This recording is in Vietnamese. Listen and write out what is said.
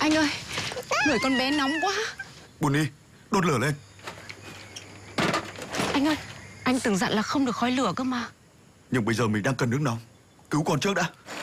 Anh ơi, nổi con bé nóng quá. Buồn đi, đốt lửa lên. Anh ơi, anh từng dặn là không được khói lửa cơ mà. Nhưng bây giờ mình đang cần nước nóng. Cứu con trước đã.